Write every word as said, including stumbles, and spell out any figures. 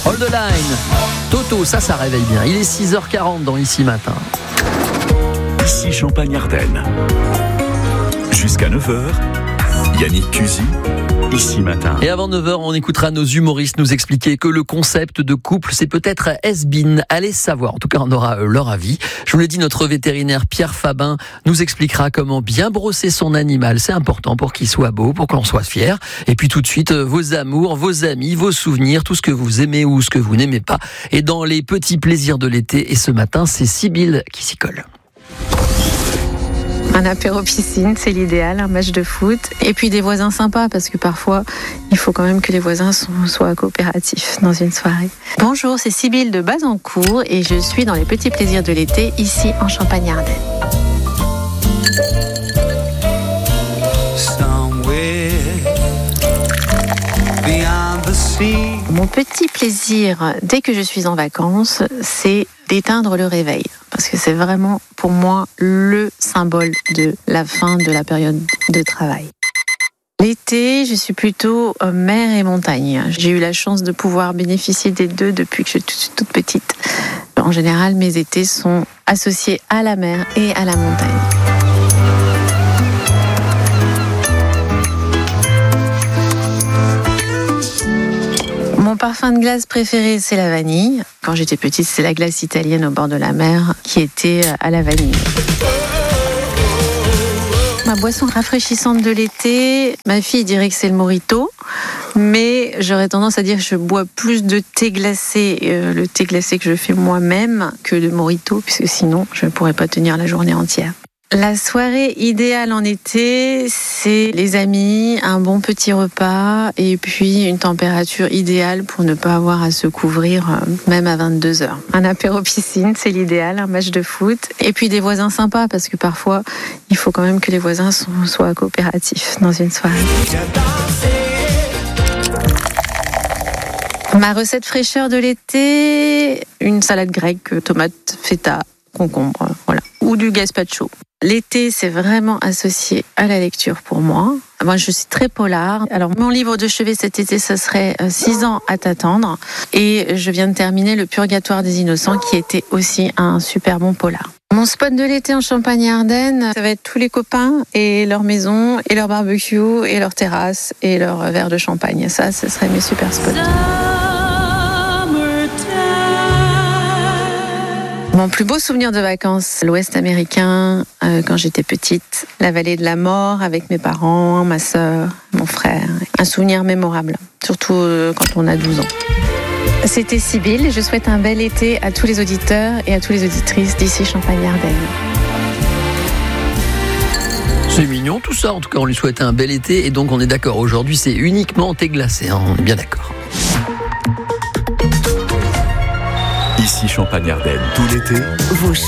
Hold the line. Toto, ça, ça réveille bien. Il est six heures quarante dans Ici Matin. Ici Champagne-Ardenne. Jusqu'à neuf heures, Yannick Cusy, Ici Matin. Et avant neuf heures, on écoutera nos humoristes nous expliquer que le concept de couple, c'est peut-être has-been. Allez savoir, en tout cas, on aura euh, leur avis. Je vous l'ai dit, notre vétérinaire Pierre Fabin nous expliquera comment bien brosser son animal. C'est important pour qu'il soit beau, pour qu'on soit fier. Et puis tout de suite, euh, vos amours, vos amis, vos souvenirs, tout ce que vous aimez ou ce que vous n'aimez pas. Et dans les petits plaisirs de l'été, et ce matin, c'est Sybille qui s'y colle. Un apéro piscine, c'est l'idéal, un match de foot. Et puis des voisins sympas, parce que parfois, il faut quand même que les voisins soient coopératifs dans une soirée. Bonjour, c'est Sybille de Bazancourt et je suis dans les petits plaisirs de l'été, ici en Champagne-Ardenne. Mon petit plaisir, dès que je suis en vacances, c'est d'éteindre le réveil. Parce que c'est vraiment, pour moi, le symbole de la fin de la période de travail. L'été, je suis plutôt mer et montagne. J'ai eu la chance de pouvoir bénéficier des deux depuis que je suis toute petite. En général, mes étés sont associés à la mer et à la montagne. Mon parfum de glace préféré, c'est la vanille. Quand j'étais petite, c'est la glace italienne au bord de la mer qui était à la vanille. Ma boisson rafraîchissante de l'été, ma fille dirait que c'est le mojito, mais j'aurais tendance à dire que je bois plus de thé glacé, euh, le thé glacé que je fais moi-même, que de mojito, puisque sinon je ne pourrais pas tenir la journée entière. La soirée idéale en été, c'est les amis, un bon petit repas et puis une température idéale pour ne pas avoir à se couvrir même à vingt-deux heures. Un apéro piscine, c'est l'idéal, un match de foot et puis des voisins sympas parce que parfois, il faut quand même que les voisins soient coopératifs dans une soirée. Ma recette fraîcheur de l'été, une salade grecque, tomate, feta, concombre, voilà, ou du gazpacho. L'été, c'est vraiment associé à la lecture pour moi. Moi, je suis très polar. Alors, mon livre de chevet cet été, ce serait six ans à t'attendre. Et je viens de terminer Le Purgatoire des Innocents, qui était aussi un super bon polar. Mon spot de l'été en Champagne-Ardenne, ça va être tous les copains et leur maison, et leur barbecue, et leur terrasse, et leur verre de champagne. Ça, ce serait mes super spots. Mon plus beau souvenir de vacances, l'Ouest américain, euh, quand j'étais petite, la vallée de la mort avec mes parents, ma sœur, mon frère. Un souvenir mémorable, surtout euh, quand on a douze ans. C'était Sybille, je souhaite un bel été à tous les auditeurs et à toutes les auditrices d'ici Champagne-Ardenne. C'est mignon tout ça, en tout cas on lui souhaite un bel été et donc on est d'accord, aujourd'hui c'est uniquement thé glacé, hein, on est bien d'accord. Ici Champagne-Ardenne, tout l'été. Vos